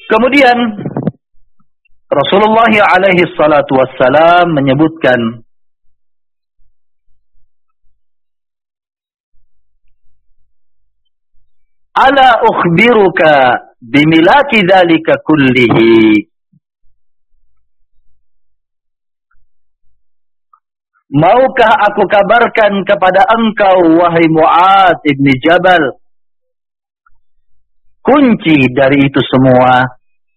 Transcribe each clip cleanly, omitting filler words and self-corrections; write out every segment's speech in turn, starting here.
Kemudian Rasulullah alaihi salatu wassalam menyebutkan ala ukhbiruka bimilaki dzalika kullihi. Maukah aku kabarkan kepada engkau, wahai Mu'adz ibn Jabal, kunci dari itu semua?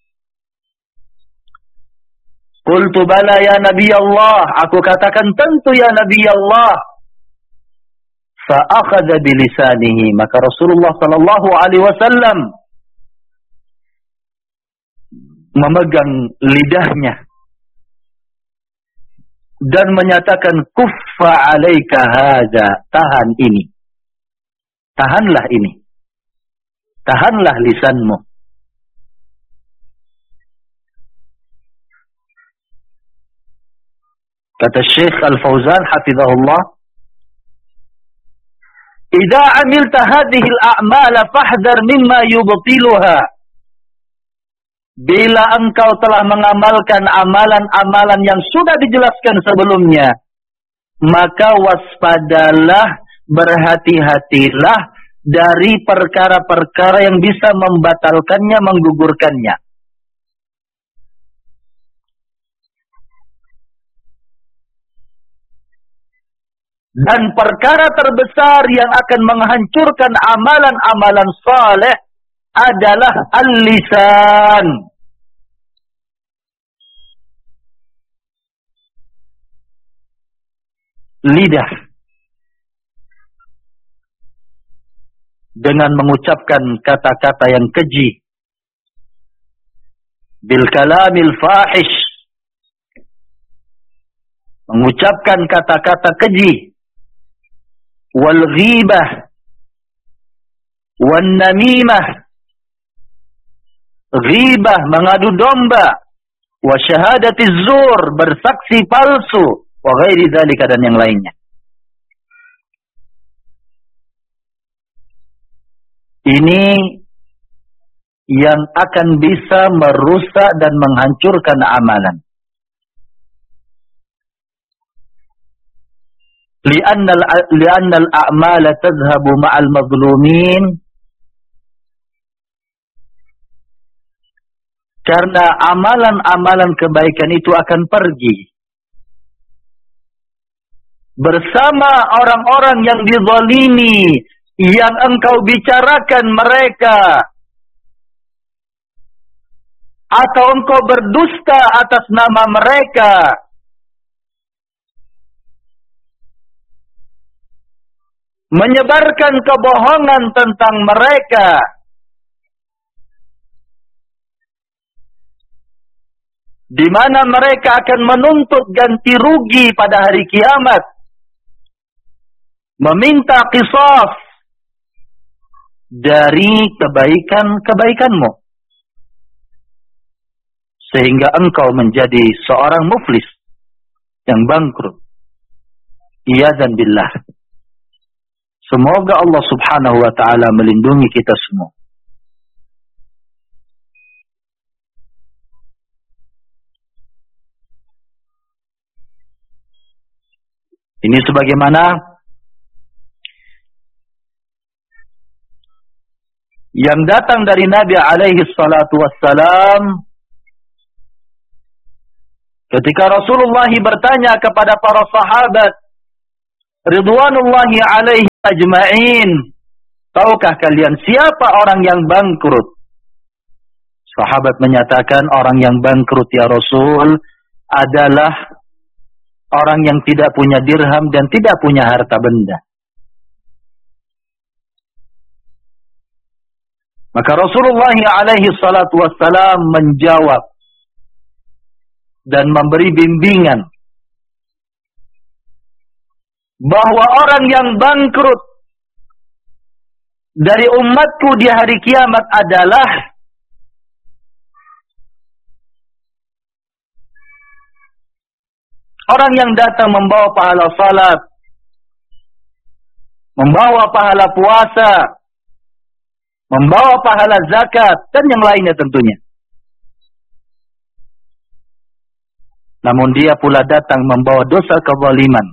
Qultu bala ya Nabi Allah. Aku katakan tentu ya Nabi Allah. Fa'akhadha bilisanihi. Maka Rasulullah sallallahu alaihi wasallam memegang lidahnya dan menyatakan kuffa alaika hadza, tahan ini, tahanlah ini, tahanlah lisanmu. Kata Syekh Al-Fauzan hafizahullah, idza amilta hadhihi al-a'mala fahdhar mimma yubtiluha. Bila engkau telah mengamalkan amalan-amalan yang sudah dijelaskan sebelumnya, maka waspadalah, berhati-hatilah dari perkara-perkara yang bisa membatalkannya, menggugurkannya. Dan perkara terbesar yang akan menghancurkan amalan-amalan saleh adalah al-lisan. Lidah. Dengan mengucapkan kata-kata yang keji. Bil kalamil fahish. Mengucapkan kata-kata keji. Wal ghibah. Wan namimah. Ghibah, mengadu domba. Wa syahadatiz zur, bersaksi palsu. Wa ghairi dzalika, dan yang lainnya. Ini yang akan bisa merusak dan menghancurkan amalan. Li'anna al-a'mala tadhhabu ma'al mazlumin. Karena amalan-amalan kebaikan itu akan pergi bersama orang-orang yang dizalimi, yang engkau bicarakan mereka, atau engkau berdusta atas nama mereka, menyebarkan kebohongan tentang mereka, di mana mereka akan menuntut ganti rugi pada hari kiamat, meminta qisas dari kebaikan-kebaikanmu, sehingga engkau menjadi seorang muflis yang bangkrut. Iyadzan billah. Semoga Allah subhanahu wa ta'ala melindungi kita semua. Ini sebagaimana yang datang dari Nabi alaihi salatu wassalam ketika Rasulullah bertanya kepada para sahabat ridwanullahi alaihi ajma'in, tahukah kalian siapa orang yang bangkrut? Sahabat menyatakan, orang yang bangkrut ya Rasul adalah orang yang tidak punya dirham dan tidak punya harta benda. Maka Rasulullah alaihi salatu wassalam menjawab dan memberi bimbingan bahwa orang yang bangkrut dari umatku di hari kiamat adalah orang yang datang membawa pahala salat, membawa pahala puasa, membawa pahala zakat, dan yang lainnya tentunya. namun dia pula datang membawa dosa kezaliman.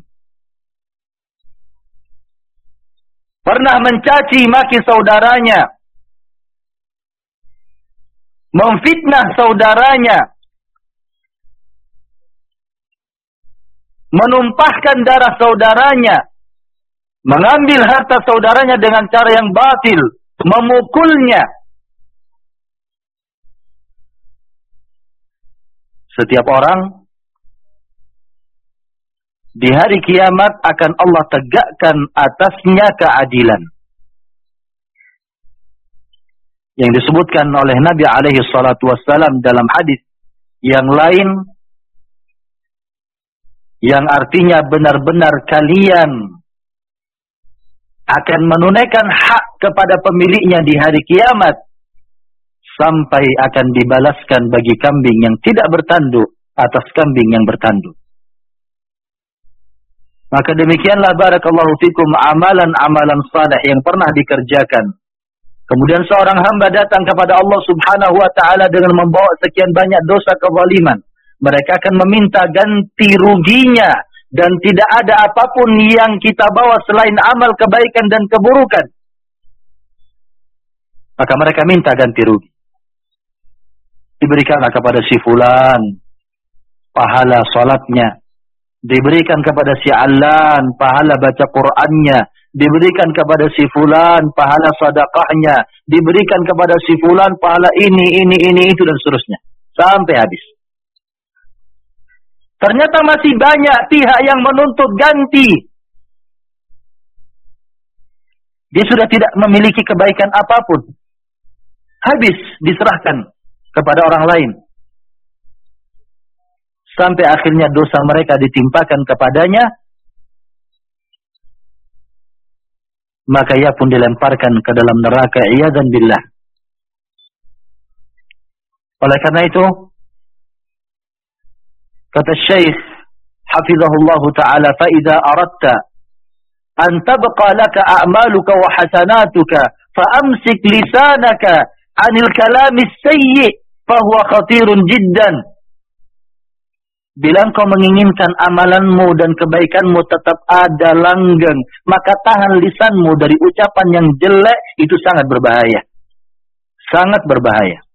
Pernah mencaci maki saudaranya, memfitnah saudaranya, menumpahkan darah saudaranya, mengambil harta saudaranya dengan cara yang batil, memukulnya. Setiap orang di hari kiamat akan Allah tegakkan atasnya keadilan. Yang disebutkan oleh Nabi alaihi salatu wassalam dalam hadis yang lain, yang artinya benar-benar kalian akan menunaikan hak kepada pemiliknya di hari kiamat, sampai akan dibalaskan bagi kambing yang tidak bertanduk atas kambing yang bertanduk. Maka demikianlah barakallahu fikum amalan-amalan saleh yang pernah dikerjakan. Kemudian seorang hamba datang kepada Allah Subhanahu wa taala dengan membawa sekian banyak dosa kezaliman. Mereka akan meminta ganti ruginya, dan tidak ada apapun yang kita bawa selain amal kebaikan dan keburukan. Maka mereka minta ganti rugi. Diberikanlah kepada si fulan pahala salatnya, diberikan kepada si Alan pahala baca Qur'annya, diberikan kepada si fulan pahala sedekahnya, diberikan kepada si fulan pahala ini itu dan seterusnya sampai habis. Ternyata masih banyak pihak yang menuntut ganti. Dia sudah tidak memiliki kebaikan apapun, habis diserahkan kepada orang lain. Sampai akhirnya dosa mereka ditimpakan kepadanya, maka ia pun dilemparkan ke dalam neraka, iyadzan billah. Oleh karena itu, kata Syekh hafizahullah taala, fa idza aradta an tabqa laka a'maluka wa hasanatuka fa amsik lisanaka 'anil kalami sayyi fa huwa khatirun jiddan. Bila engkau menginginkan amalanmu dan kebaikanmu tetap ada langgeng, maka tahan lisanmu dari ucapan yang jelek, itu sangat berbahaya. Sangat berbahaya.